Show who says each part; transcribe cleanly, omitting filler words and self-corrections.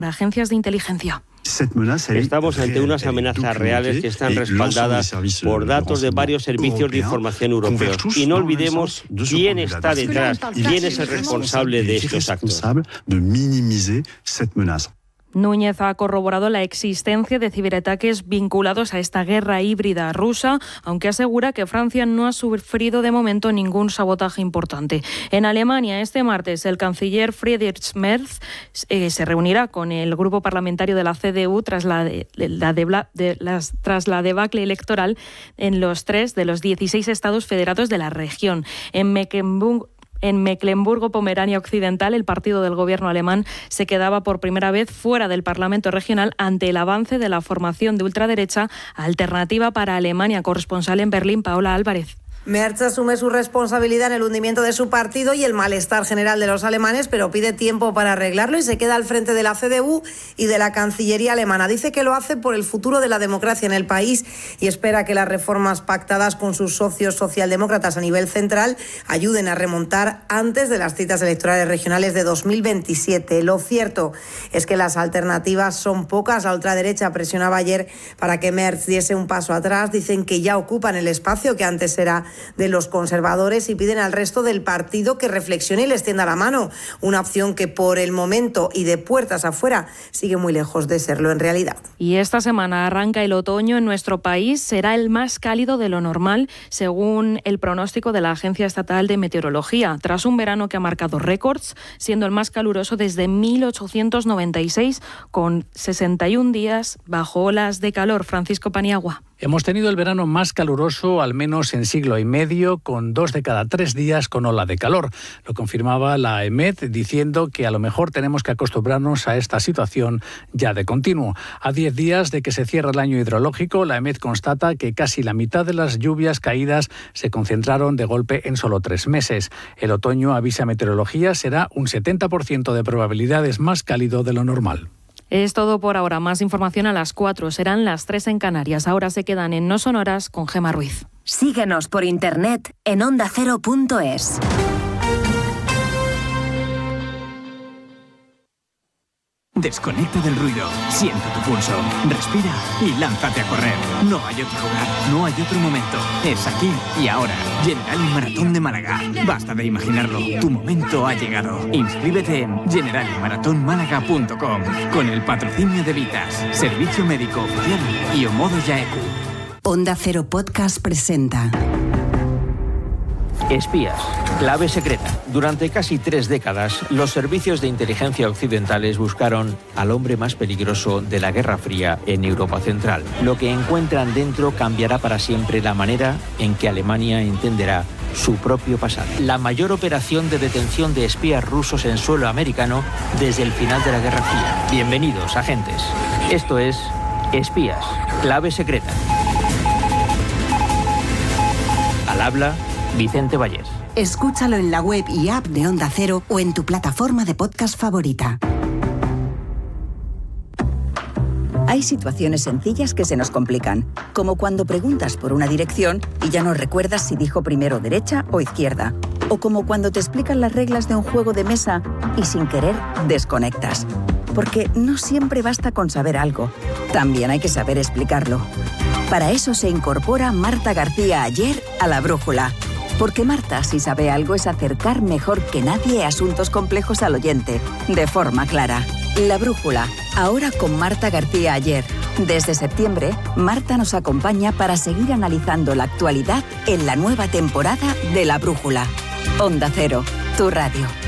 Speaker 1: agencias de inteligencia.
Speaker 2: Estamos ante unas amenazas reales que están respaldadas por datos de varios servicios de información europeos. Y no olvidemos quién está detrás, quién es el responsable de estos actos.
Speaker 1: Núñez ha corroborado la existencia de ciberataques vinculados a esta guerra híbrida rusa, aunque asegura que Francia no ha sufrido de momento ningún sabotaje importante. En Alemania, este martes, el canciller Friedrich Merz se reunirá con el grupo parlamentario de la CDU tras la debacle electoral en los 3 de los 16 estados federados de la región. En Mecklemburgo-Pomerania Occidental, el partido del gobierno alemán se quedaba por primera vez fuera del Parlamento regional ante el avance de la formación de ultraderecha Alternativa para Alemania. Corresponsal en Berlín, Paola Álvarez.
Speaker 3: Merz asume su responsabilidad en el hundimiento de su partido y el malestar general de los alemanes, pero pide tiempo para arreglarlo y se queda al frente de la CDU y de la Cancillería alemana. Dice que lo hace por el futuro de la democracia en el país y espera que las reformas pactadas con sus socios socialdemócratas a nivel central ayuden a remontar antes de las citas electorales regionales de 2027. Lo cierto es que las alternativas son pocas. La ultraderecha presionaba ayer para que Merz diese un paso atrás. Dicen que ya ocupan el espacio que antes era de los conservadores y piden al resto del partido que reflexione y les tienda la mano. Una opción que por el momento y de puertas afuera sigue muy lejos de serlo en realidad.
Speaker 1: Y esta semana arranca el otoño en nuestro país. Será el más cálido de lo normal, según el pronóstico de la Agencia Estatal de Meteorología, tras un verano que ha marcado récords, siendo el más caluroso desde 1896, con 61 días bajo olas de calor. Francisco Paniagua.
Speaker 4: Hemos tenido el verano más caluroso al menos en siglo y medio, con 2 de cada 3 días con ola de calor. Lo confirmaba la EMET, diciendo que a lo mejor tenemos que acostumbrarnos a esta situación ya de continuo. A 10 días de que se cierre el año hidrológico, la EMET constata que casi la mitad de las lluvias caídas se concentraron de golpe en solo 3 meses. El otoño, avisa Meteorología, será un 70% de probabilidades más cálido de lo normal.
Speaker 1: Es todo por ahora. Más información a las 4. Serán las 3 en Canarias. Ahora se quedan en No Sonoras con Gemma Ruiz.
Speaker 5: Síguenos por internet en ondacero.es.
Speaker 6: Desconecta del ruido, siente tu pulso, respira y lánzate a correr. No hay otro lugar, no hay otro momento. Es aquí y ahora. Generali Maratón de Málaga. Basta de imaginarlo, tu momento ha llegado. Inscríbete en generaliMaratonmálaga.com con el patrocinio de Vitas, Servicio Médico Oficial y Omodo Yaeku.
Speaker 5: Onda Cero Podcast presenta
Speaker 7: Espías, clave secreta. Durante casi 3 décadas, los servicios de inteligencia occidentales buscaron al hombre más peligroso de la Guerra Fría en Europa Central. Lo que encuentran dentro cambiará para siempre la manera en que Alemania entenderá su propio pasado. La mayor operación de detención de espías rusos en suelo americano desde el final de la Guerra Fría. Bienvenidos, agentes. Esto es Espías, clave secreta. Al habla Vicente Vallés.
Speaker 5: Escúchalo en la web y app de Onda Cero o en tu plataforma de podcast favorita. Hay situaciones sencillas que se nos complican, como cuando preguntas por una dirección y ya no recuerdas si dijo primero derecha o izquierda, o como cuando te explican las reglas de un juego de mesa y sin querer desconectas. Porque no siempre basta con saber algo, también hay que saber explicarlo. Para eso se incorpora Marta García Ayer a La Brújula. Porque Marta, si sabe algo, es acercar mejor que nadie asuntos complejos al oyente, de forma clara. La Brújula, ahora con Marta García Ayer. Desde septiembre, Marta nos acompaña para seguir analizando la actualidad en la nueva temporada de La Brújula. Onda Cero, tu radio.